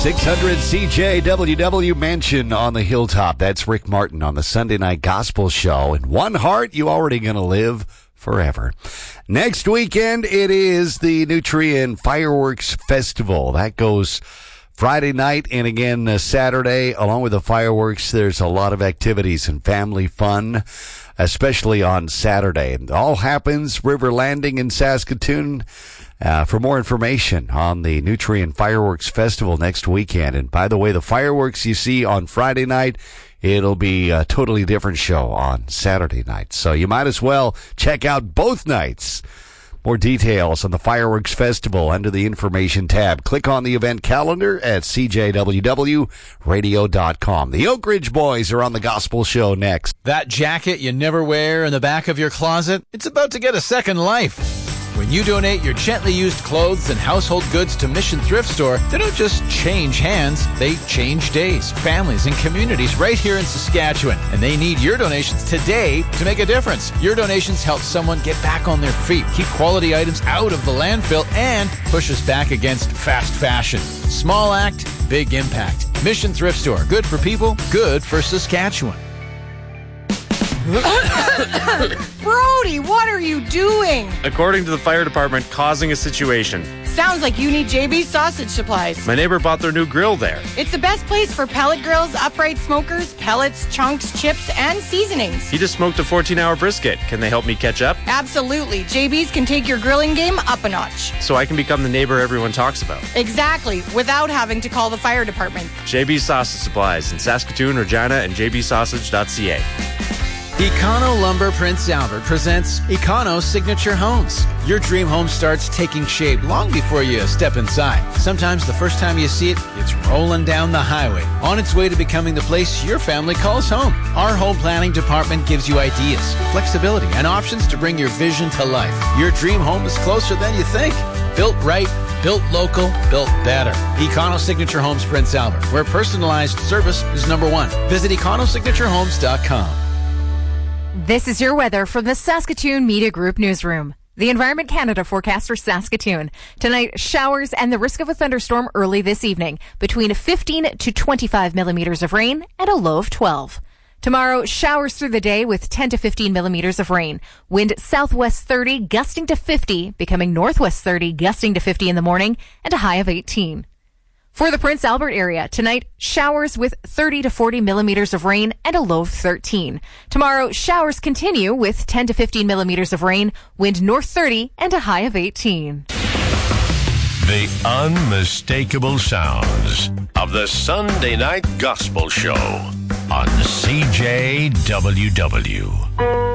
600 CJWW Mansion on the Hilltop. That's Rick Martin on the Sunday Night Gospel Show. In one heart, you already going to live forever. Next weekend, it is the Nutrien Fireworks Festival. That goes Friday night and again Saturday. Along with the fireworks, there's a lot of activities and family fun, especially on Saturday. It all happens River Landing in Saskatoon. For more information on the Nutrien Fireworks Festival next weekend. And by the way, the fireworks you see on Friday night, it'll be a totally different show on Saturday night. So you might as well check out both nights. More details on the Fireworks Festival under the information tab. Click on the event calendar at cjwwradio.com. The Oak Ridge Boys are on the Gospel Show next. That jacket you never wear in the back of your closet, it's about to get a second life. When you donate your gently used clothes and household goods to Mission Thrift Store, they don't just change hands, they change days, families, and communities right here in Saskatchewan. And they need your donations today to make a difference. Your donations help someone get back on their feet, keep quality items out of the landfill, and push us back against fast fashion. Small act, big impact. Mission Thrift Store. Good for people, good for Saskatchewan. Brody, what are you doing? According to the fire department, causing a situation. Sounds like you need JB's Sausage Supplies. My neighbor bought their new grill there. It's the best place for pellet grills, upright smokers, pellets, chunks, chips, and seasonings. He just smoked a 14-hour brisket. Can they help me catch up? Absolutely. JB's can take your grilling game up a notch. So I can become the neighbor everyone talks about. Exactly, without having to call the fire department. JB's Sausage Supplies in Saskatoon, Regina, and jbsausage.ca. Econo Lumber Prince Albert presents Econo Signature Homes. Your dream home starts taking shape long before you step inside. Sometimes the first time you see it, it's rolling down the highway, on its way to becoming the place your family calls home. Our home planning department gives you ideas, flexibility, and options to bring your vision to life. Your dream home is closer than you think. Built right, built local, built better. Econo Signature Homes Prince Albert, where personalized service is number one. Visit econosignaturehomes.com. This is your weather from the Saskatoon Media Group Newsroom. The Environment Canada forecast for Saskatoon. Tonight, showers and the risk of a thunderstorm early this evening, between 15 to 25 millimeters of rain and a low of 12. Tomorrow, showers through the day with 10 to 15 millimeters of rain. Wind southwest 30, gusting to 50, becoming northwest 30, gusting to 50 in the morning, and a high of 18. For the Prince Albert area, tonight, showers with 30 to 40 millimeters of rain and a low of 13. Tomorrow, showers continue with 10 to 15 millimeters of rain, wind north 30 and a high of 18. The unmistakable sounds of the Sunday Night Gospel Show on CJWW.